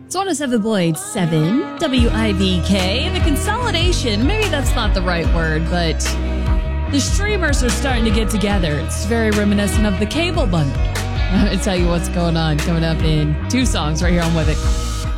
It's 107.7 WIVK. The consolidation, maybe that's not the right word, but the streamers are starting to get together. It's very reminiscent of the cable bundle. I'll tell you what's going on coming up in 2 songs right here on With It.